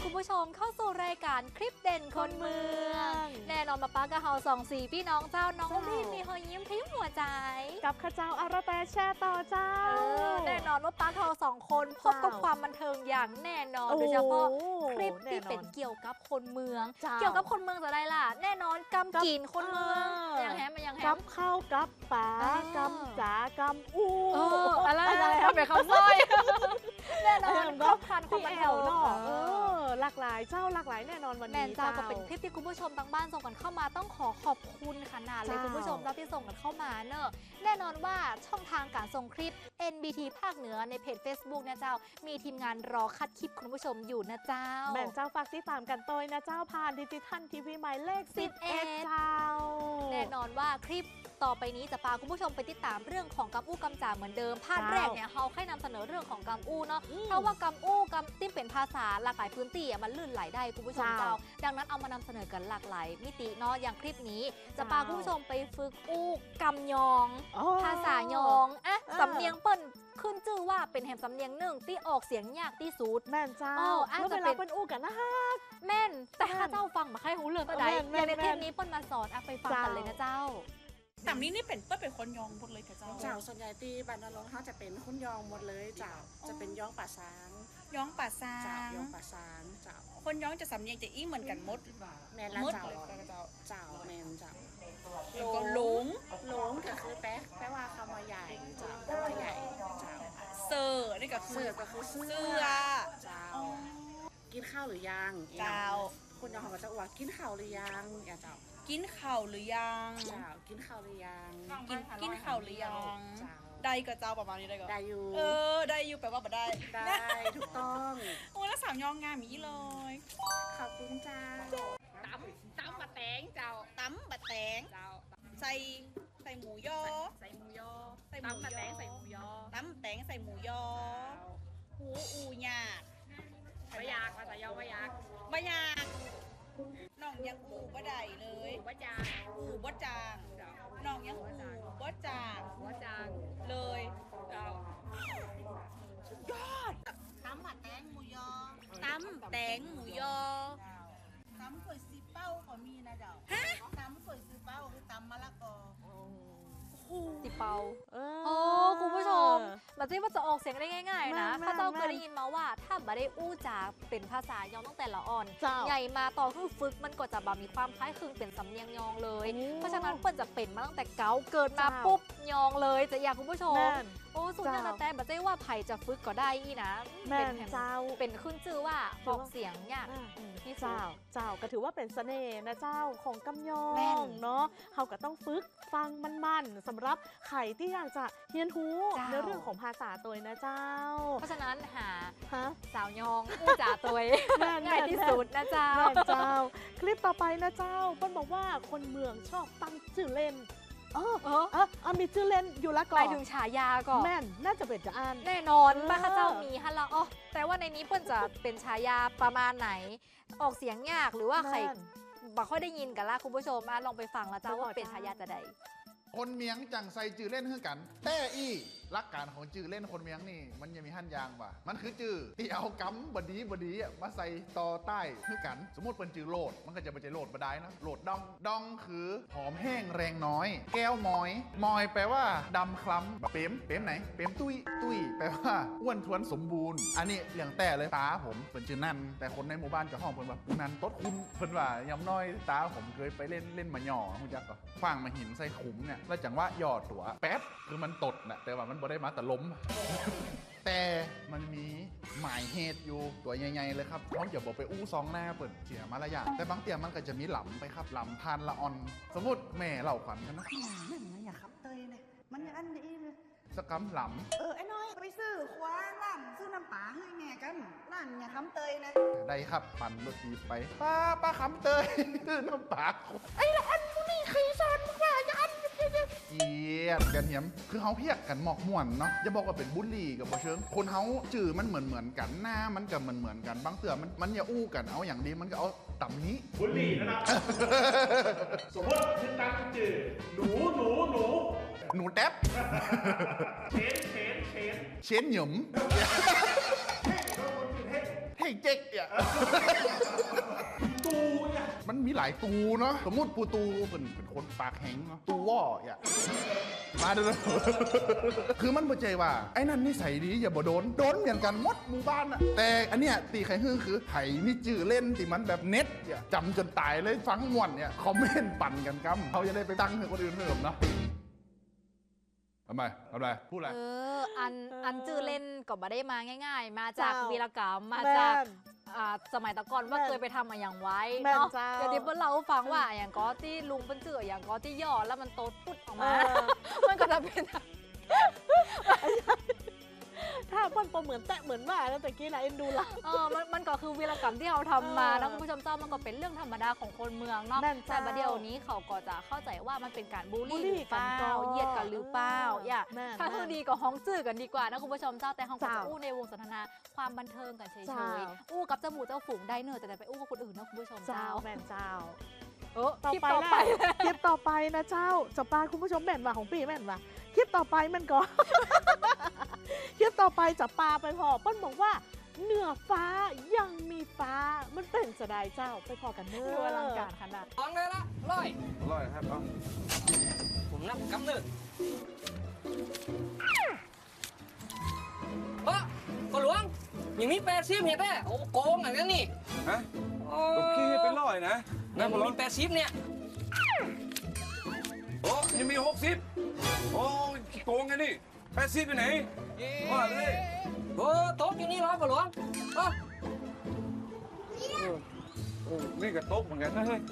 คุณผู้ชมเข้าสู่รายการคลิปเด่นคนเมืองแน่นอนมาป้ากะเฮา2-4พี่น้องเจ้าน้องพี่มีหอยยิ้มทิ้มหัวใจกับข้าเจ้าอาราแตแช่ต่อเจ้าแน่นอนว่าป้าเฮา2คนพบกับความบันเทิงอย่างแน่นอนโดยเฉพาะคลิปที่เป็นเกี่ยวกับคนเมืองเกี่ยวกับคนเมืองจะได้ล่ะแน่นอนกำกินคนเมืองยังแฮมยังแฮมกับข้าวกับป๋ากำจ๋ากำอู้อะไรแบบคำสร้อยแน่นอนครบครันความบันเทิงหลากหลายเจ้าหลากหลายแน่นอนวันนี้แมนจ้าก็เป็นคลิปที่คุณผู้ชมทางบ้านส่งกันเข้ามาต้องขอบคุณขนาดเลยคุณผู้ชมเราที่ส่งกันเข้ามาเนอะแน่นอนว่าช่องทางการส่งคลิป NBT ภาคเหนือในเพจ Facebook นะเจ้ามีทีมงานรอคัดคลิปคุณผู้ชมอยู่นะเจ้าแมนเจ้าฝากติดตามกันตัวนะเจ้าผ่านดิจิทัลทีวีหมายเลข11เจ้าแน่นอนว่าคลิปต่อไปนี้จะพาคุณผู้ชมไปติดตามเรื่องของกำอู้กำจ่าเหมือนเดิมภาคแรกเนี่ยเราแค่นำเสนอเรื่องของกำอู้เนาะเพราะว่ากำอู้กำที่เป็นภาษาหลากหลายพื้นที่มันลื่นไหลได้คุณผู้ชมเจ้าดังนั้นเอามานำเสนอกันหลากหลายมิติเนาะอย่างคลิปนี้จะพาคุณผู้ชมไปฝึกอู้กำยองภาษายองอะสำเนียงเปิ้นขึ้นชื่อว่าเป็นแหมสำเนียงหนึ่งที่ออกเสียงยากที่สุดแม่นเจ้าแล้วเวลาเป็นอู้กันนะฮะแม่นแต่ถ้าเจ้าฟังมาใครหูเรื่องก็ได้อย่างในเทปนี้เปิ้นมาสอนไปฟังกันเลยนะเจ้าสำนี้นี่เป็นคนยองหมดเลยกับเจ้าเจ้าส่วนใหญ่ที่บ้านนรงเขาจะเป็นคนยองหมดเลยเจ้าจะเป็นย้องป่าช้างย้องป่าซาเจ้าย้องป่าช้างเจ้าคนย้องจะสำเนียงจะอี้เหมือนกันหมดแม่ละเจ้าเจ้าแม่เจ้าหลงก็คือแป๊ว่าคำว่าใหญ่เจ้าแปลว่าใหญ่เจ้าเซอร์นี่ก็คือเสื้อเจ้ากินข้าวหรือยังเจ้าคนยองเขาก็จะว่ากินข้าวหรือยังอย่าเจ้ากินข่าวหรือยังกินข้าวหรือยังกินข่าวหรือยังได้กับเจ้าประมาณนี้ได้ก็ได้อยู่ได้อยู่แปลว่าบ่ได้ถูกต้องโอ้แล้วสามยองงามมีเลยขอบคุณเจ้าตำบะแตงเจ้าตำบะแตงเจ้าใส่หมูยอใส่หมูยอตำบะแตงใส่หมูยอตำแตงใส่หมูยอหูอูหยาดไม่ยากภาษายอไม่ยากน้องยังอูบ่ได้เลยบ่จางน้องยังอูบ่จางเลยสุดยอดตำแตงหมูยอตำแตงหมูยอตำก๋วยซีเป้าก็มีนะเจ้าตำก๋วยซีเป้าคือตำมะละกอติเปาโอ้คุณผู้ชมแบบที่ว่าจะออกเสียงได้ง่ายๆนะข้าเจ้าเคยได้ยินมาว่าถ้าไม่ได้อู้จ๋าเป็นภาษายองตั้งแต่ละอ่อนใหญ่มาต่อคือฝึกมันก็จะมีความคล้ายคลึงเป็นสำเนียงยองเลยเพราะฉะนั้นเปิ้ลจะเป็นมาตั้งแต่เก๋าเกิดมาปุ๊บยองเลยจะอยากคุณผู้ชมโอ้สุดยอดแต่แบบที่ว่าไผ่จะฝึกก็ได้อีนะเป็นขึ้นชื่อว่าออกเสียงยากที่เจ้าก็ถือว่าเป็นเสน่ห์นะเจ้าของกำยองเนาะเขาก็ต้องฝึกฟังมันสำหรับใครที่อยากจะเรียนรู้ในเรื่องของภาษาตัวนะเจ้าเพราะฉะนั้นหาสาวยองอู้จ๋าตัวง่ายที่สุดนะเจ้าคลิปต่อไปนะเจ้าเปิ้ลบอกว่าคนเมืองชอบตั้งชื่อเล่นมีชื่อเล่นอยู่ละก่อนไปถึงฉายาก่อนแม่นน่าจะเป็นจะอ่านแน่นอนบ้าข้าเจ้ามีฮัลโหลแต่ว่าในนี้เปิ้ลจะเป็นฉายาประมาณไหนออกเสียงยากหรือว่าใครบ่ค่อยได้ยินกันละคุณผู้ชมลองไปฟังแล้วเจ้าว่าเป็นฉายาจะใดคนเมียงจังใส่จื่อเล่นเฮือกันแต่อี้หลักการของจื่อเล่นคนเมียงนี่มันยังมีหั่นยางว่ะมันคือจื่อที่เอากำบดีมาใส่ต่อใต้เฮือกันสมมติเป็นจื่อโลดมันก็จะไปใจโลดบดายนะโลดดองคือหอมแห้งแรงน้อยแก้วมอยแปลว่าดำคล้ำเป๋มไหนเป๋มตุ้ยแปลว่าอ้วนท้วนสมบูรณ์อันนี้เรื่องแต่เลยตาผมเป็นจื่อนั่นแต่คนในหมู่บ้านจะห้องเพิ่นว่านันต้นคุณเพิ่นว่ายำน้อยตาผมเคยไปเล่นมาหย่อคุณจักก็ฟางมาหินใส่ขุมเนี่ยแล้วจังว่าหยอดตัวแป๊บคือมันตดนะแต่ว่ามันบ่ได้มาแต่ล้ม แต่มันมีหมายเหตุอยู่ตัวใหญ่ๆเลยครับเขาอย่าบอกไปอู้ซองหน้าเปิดเสียมารยาทแต่บางเตียมันก็จะมีหลำไปครับหลำพานละออนสมมติแม่เล่าขวัญกันนะนั่นไงอย่าขับเตยเลยมันอย่าอันนี้เลยสกำหลำไอ้น้อยไปซื้อคว้าล่ำซื้อน้ำปลาให้แม่กันร้านอย่าคำเตยนะได้ครับปั่นรถทีไปป้าคำเตยซื้อน้ำปลาไอ้ละอันกูนี่เคยสอนมึงว่าอย่าอันเกียดกันเหี่ยมคือเขาเพียกกันหมอกม่วนเนาะอย่าบอกว่าเป็นบุลลี่กับบ่เชิงคนเขาจื่อมันเหมือนกันหน้ามันกับเหมือนกันบางเตือมันอย่าอู้กันเอาอย่างดีมันก็เอาต่ำนี้บุลลี่นะครับสมมติชื่อตั้งจื่อหนูแท็บเชนเหยิมเฮ้ยเจ๊กเนี่ยตูเนี่ยมันมีหลายตูเนาะสมมติปูตูเป็นคนปากแข็งเนาะตูว่ออย่ามาเด้อ คือมันบ่ใจว่าไอ้นั่นนิสัยดีอย่าบ่โดนเหมือนกันหมดหมู่บ้านอะแต่อันเนี้ยตีใครฮือคือไผ่มีจื่อเล่นที่มันแบบเน็ตอย่าจำจนตายเลยฟังม่วนเนี่ยคอมเมนต์ปั่นกันกำเขาจะได้ไปตั้งให้คนอื่นเพิ่มเนาะทำไมพูดอะไรอันจื้อเล่นก็บ่ได้มาง่าย ๆ มาจากเจ้าวีรกรรมมาแม่จากนสมัยตะก่อนว่าแม่นเคยไปทำมาอย่างไว้แม่นเนาะเจ้าเดี๋ยวนี้เพิ่นเล่าให้ฟังว่าอย่างก็ที่ลุงเพิ่นจื้ออย่างก็ที่ย่อแล้วมันโตดพุดออกมา มันก็จะเป็นถ้าเปิ้ลเหมือนแตะเหมือนว่าแล้วแต่กี้นะเอ็นดูละมันก็คือวีรกรรมที่เราทำมานะคุณผู้ชมเจ้ามันก็เป็นเรื่องธรรมดาของคนเมืองเนาะแม่นแต่เจ้าประเดี๋ยวนี้เขาก็จะเข้าใจว่ามันเป็นการบูลบูลลี่ลี่หรือเปล่ากันก่อนเหยียดกันหรือเปล่าอย่าแม่นถ้าคือดีก็ห้องจื้อกันดีกว่านะคุณผู้ชมเจ้าแต่ห้องก็เจ้าจะอู้ในวงสนทนาความบันเทิงกันเฉเจ้ายๆอู้กับเจ้าหมูเจ้าฝูงได้เนอะแต่ไปอู้กับคนอื่นนะคุณผู้ชมเจ้าเจ้าแม่นเจ้าคลิปต่ต่ออไปไปคลิปต่อไปนะเจ้าจะปาคุณผู้ชมแม่นว่าของปีแม่นว่าคลิปต่อไปมันก็ คลิปต่อไปจะปาไปพอเปิ้ลบอกว่าเหนือฟ้ายังมีฟ้ามันเป็นจะได้เจ้าไปพอกันเนอะดูอลังการขนาดลองเลยละร้อยร้อยครับเอาผมนับกำเนิดเฮ้ยก็หลวงอย่างนี้80เห็นไหมโอ้โกงอย่างนั้นนี่ฮะตบขี้ให้เป็นร้อยนะนั่นนะมับนอลมี80เนี่ยโอ้ยังมี60โอ้ขี้โกงไงนี่80ไปไหนว่าเลยโอ้โต๊ะอยู่นี่ร้อยก็หลวงเอ้าโอ้นี่ก็โต๊ะเหมือนกันนะเฮ้ย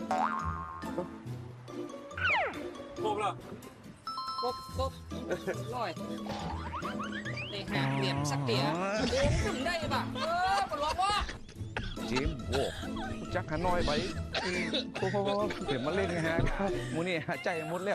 โต๊ะละกบร้อยเด็กหักเหลี่ยมสักเตี๋ยโกงถึงได้ปะก็หลวงว่าเจมส์โว้จักหาน้อยไปโอ้โหเดี๋ยวมาเล่นไงฮะมูนี่หาใจหมดแล้ว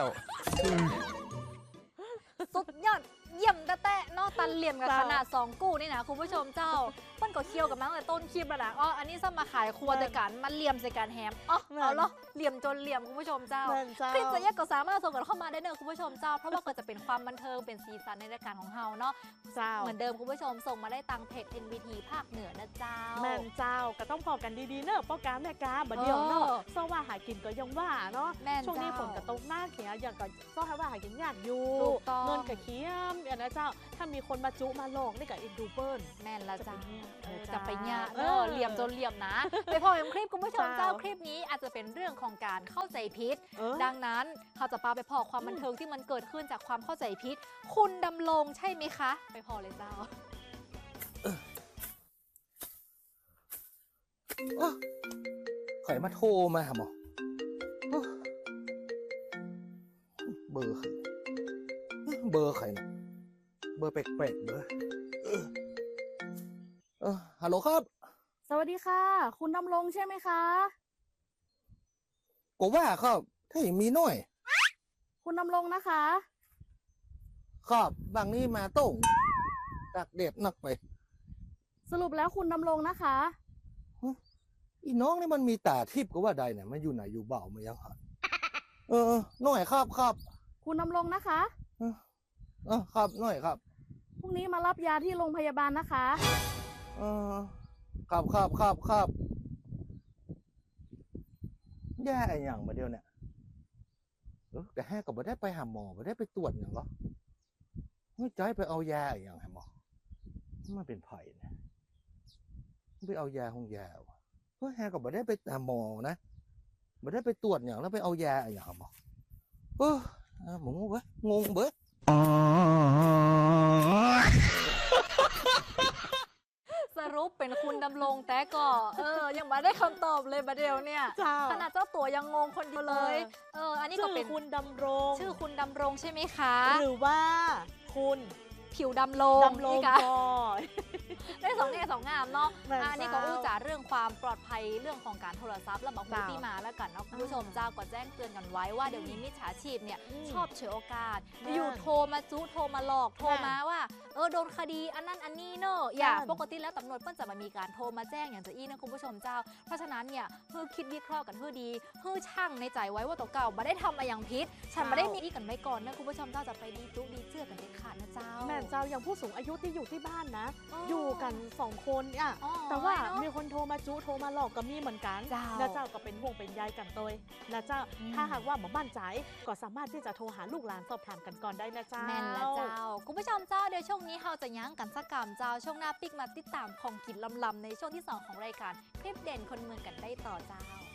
สุดยอดเยี่ยมแต่นอกตันเหลี่ยมกับขนาด2กู้นี่นะคุณผู้ชมเจ้ามันก็เคี่ยวกับมาตั้งแต่ต้นคลิปแล้วนะอันนี้ซ้ำมาขายครัวแต่กันมันเหลี่ยมใส่การแฮมเอาเหรอเหลี่ยมจนเหลี่ยมคุณผู้ชมเจ้าแม่นเจ้าคลิปจะแยกก็สามารถส่งกันเข้ามาได้เนอะคุณผู้ชมเจ้าเพราะว่าก็จะเป็นความบันเทิงเป็นซีซันในรายการของเฮาเนาะเจ้าเหมือนเดิมคุณผู้ชมส่งมาได้ตังเพจ NVT ภาคเหนือนะเจ้าแม่นเจ้าก็ต้องพอกันดีๆเนอะป้ากาแม่กาบ่เดียวเนอะเออซ่อว่าหากินก็ยังว่าเนาะแม่นช่วงนี้ฝเจ้านกระตกหน้าเขียอย่างก็ซ่อให้ว่าหากินยากอยู่ถูกต้องเงินกับเคียมอย่างนะเจ้าถ้ามีคนมาจุมาหลอกนี่กับเอ็นดูเปิ้ลแม่นละจ้าจะจะไปไปเนี่ยเนี่ยเอเอออเหลี่ยมจนเหลี่ยมนะ ไปพอกับคลิปคุณผู้ชมเจ้าเจ้าคลิปนี้อาจจะเป็นเรื่องของการเข้าใจผิดเออดังนั้นเขาจะพาไปพอความบันเทิงที่มันเกิดขึ้นจากความเข้าใจผิด คุณดำรงใช่ไหมคะ ไปพอเลยเจ้าข่อยมาโทรมาหมอเบอร์ใครเบอร์ใครนะเบอร์แปลกๆเบอร์ฮัลโหลครับสวัสดีค่ะ คุณดำรงใช่ไหมคะก็ว่าครับถ้าอย่างมีหน่อยคุณดำรงนะคะครับบางนี้มาต้งตักเด็ดนักไปสรุปแล้วคุณดำรงนะคะอีน้องนี่มันมีตาทิพย์ก็ว่าใดเนี่ยมันอยู่ไหนอยู่เบามายังหันหน่อยครับคุณดำรงนะคะครับหน่อยครับพรุ่งนี้มารับยาที่โรงพยาบาลนะคะครับแย่อย่างมาเดียวเนี่ยแต่แห่ก็บ่ได้ไปหาหมอบ่ได้ไปตรวจอย่างหรอไม่ใจไปเอายาอย่างหาหมอมันเป็นไผ่นะไปเอายาของยาวะแห่ก็บ่ได้ไปหาหมอนะบ่ได้ไปตรวจอย่างแล้วไปเอายาอย่างหาหมอหมูเบ้งงเบ้สรุปเป็นคุณดำรงแต่ก็ยังไม่ได้คำตอบเลยบัดเดียวเนี่ยเจ้าขนาดเจ้าตัวยังงงคนเดียวเลย อันนี้ก็เป็นชื่อคุณดำรงชื่อคุณดำรงใช่ไหมคะหรือว่าคุณผิวดำรงดำรงนี่ค่ะก่อนได้สองแง่สองงามเนาะแม่นอันนี้ก็เจ้าอู้จ๋าเรื่องความปลอดภัยเรื่องของการโทรศัพท์และบอกเจ้าที่มาแล้วกันเนาะคุณผู้ชมเจ้าก็แจ้งเตือนกันไว้ว่าเดี๋ยวนี้มิจฉาชีพเนี่ยอืมชอบเฉวยโอกาสแม่นอยู่โทรมาจุโทรมาหลอกโทรมาว่าโดนคดีอันนั้นอันนี้เนอะอย่าแม่นปกติแล้วตำรวจเพิ่นจะมามีการโทรมาแจ้งอย่างจะอี้นะคุณผู้ชมเจ้า เพราะฉะนั้นเนี่ยเพื่อคิดวิเคราะห์กันเพื่อดีเพื่อช่างในใจไว้ว่าตัวเก่าไม่ได้ทำอะไรอย่างพิษฉันไม่ได้มีที่กันไว้ก่อนนะคุณผู้ชมเจ้าจะไปดีจุดีเชื่อกันเด็ดขาดนะเจ้าแม่นเจ้าอย่างผู้สูงอายุที่อยู่ที่บ้านนะอ๋อออยู่กัน 2 คนอ่ะอ๋อแต่ว่าเนอะมีคนโทรมาจุโทรมาหลอกก็มีเหมือนกันเจ้านะเจ้าก็เป็นห่วงเป็นใยกันตัวนะเจ้า ถ้าหากว่าบ่มั่นใจก็สามารถที่จะโทรหาลูกหลานสอบถามกันก่อนได้นะเจ้าแม่นละเจ้าคุณผู้ชมเจ้าเดี๋ยวช่วงนี้เราจะยั้งกันสักกรรมเจ้าช่วงหน้าปิกมาติดตามของกินลำๆในช่วงที่ 2 ของรายการคลิปเด่นคนเมืองกันได้ต่อเจ้า